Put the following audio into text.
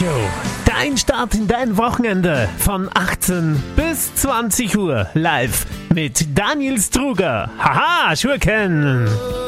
Show. Dein Start in dein Wochenende von 18 bis 20 Uhr live mit Daniel Struger. Haha, Schurken!